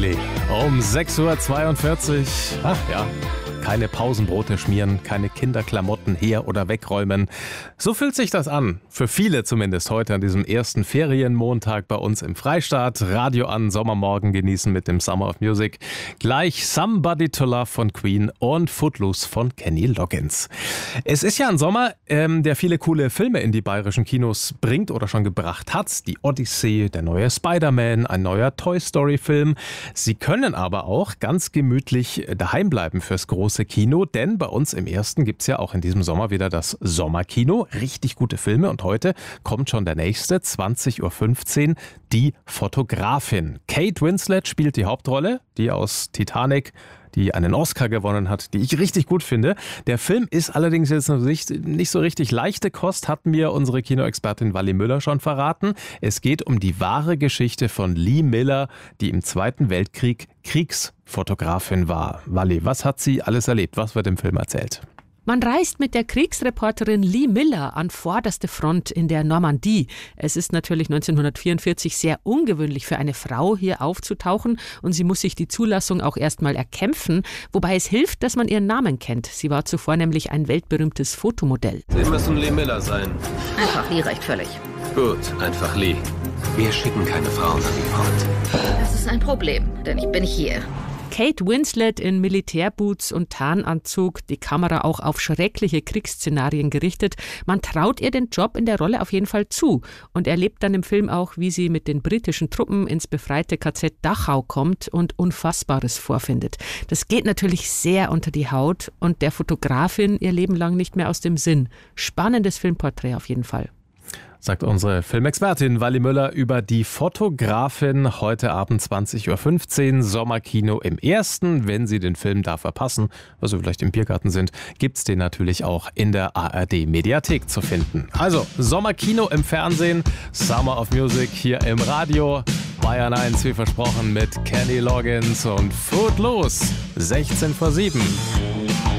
Daily. Um 6:42 Uhr. Ach ja, keine Pausenbrote schmieren, keine Kinderklamotten her- oder wegräumen. So fühlt sich das an. Für viele zumindest heute an diesem ersten Ferienmontag bei uns im Freistaat. Radio an, Sommermorgen genießen mit dem Summer of Music. Gleich Somebody to Love von Queen und Footloose von Kenny Loggins. Es ist ja ein Sommer, der viele coole Filme in die bayerischen Kinos bringt oder schon gebracht hat. Die Odyssee, der neue Spider-Man, ein neuer Toy Story-Film. Sie können aber auch ganz gemütlich daheim bleiben fürs große Kino, denn bei uns im Ersten gibt es ja auch in diesem Sommer wieder das Sommerkino. Richtig gute Filme und heute kommt schon der nächste, 20:15 Uhr, Die Fotografin. Kate Winslet spielt die Hauptrolle, die aus Titanic, die einen Oscar gewonnen hat, die ich richtig gut finde. Der Film ist allerdings jetzt nicht so richtig leichte Kost, hat mir unsere Kinoexpertin Wally Müller schon verraten. Es geht um die wahre Geschichte von Lee Miller, die im Zweiten Weltkrieg Kriegsfotografin war. Wally, was hat sie alles erlebt? Was wird im Film erzählt? Man reist mit der Kriegsreporterin Lee Miller an vorderste Front in der Normandie. Es ist natürlich 1944 sehr ungewöhnlich für eine Frau hier aufzutauchen und sie muss sich die Zulassung auch erstmal erkämpfen, wobei es hilft, dass man ihren Namen kennt. Sie war zuvor nämlich ein weltberühmtes Fotomodell. Sie müssen Lee Miller sein. Einfach Lee reicht völlig. Gut, einfach Lee. Wir schicken keine Frauen an die Front. Das ist ein Problem, denn ich bin hier. Kate Winslet in Militärboots und Tarnanzug, die Kamera auch auf schreckliche Kriegsszenarien gerichtet. Man traut ihr den Job in der Rolle auf jeden Fall zu und erlebt dann im Film auch, wie sie mit den britischen Truppen ins befreite KZ Dachau kommt und Unfassbares vorfindet. Das geht natürlich sehr unter die Haut und der Fotografin ihr Leben lang nicht mehr aus dem Sinn. Spannendes Filmporträt auf jeden Fall. Sagt unsere Filmexpertin Wally Müller über Die Fotografin. Heute Abend 20:15 Uhr, Sommerkino im Ersten. Wenn Sie den Film da verpassen, also vielleicht im Biergarten sind, gibt's den natürlich auch in der ARD-Mediathek zu finden. Also Sommerkino im Fernsehen, Summer of Music hier im Radio. Bayern 1, wie versprochen, mit Kenny Loggins und Footloose. 6:45 Uhr.